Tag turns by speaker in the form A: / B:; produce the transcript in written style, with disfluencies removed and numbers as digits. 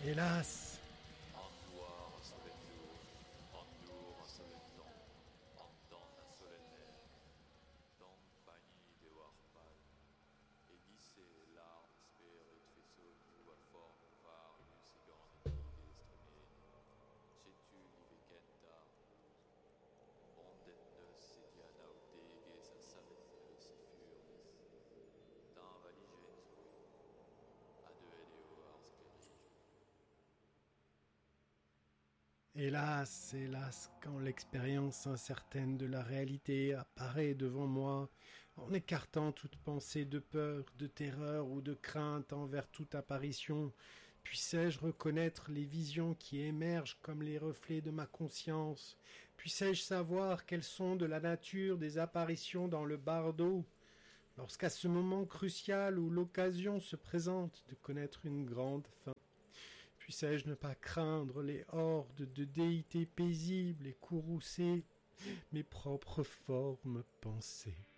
A: Hélas,
B: Anduar solendur, andur solennon, andan solennel, tampani de warpal, egisse larm sperit fesol tua form var lucigan etige stremeni, cetu livecenta, ondennes sedia nauteges a savennes et furnes, tan valigens oui, adeeleo ars clerige.
A: hélas, hélas, quand l'expérience incertaine de la réalité apparaît devant moi, en écartant toute pensée de peur, de terreur ou de crainte envers toute apparition, puissais-je reconnaître les visions qui émergent comme les reflets de ma conscience? Puissais-je savoir quelles sont de la nature des apparitions dans le bardeau? Lorsqu'à ce moment crucial où l'occasion se présente de connaître une grande fin, puissais-je ne pas craindre les hordes de déités paisibles et courroucées, mes propres formes pensées?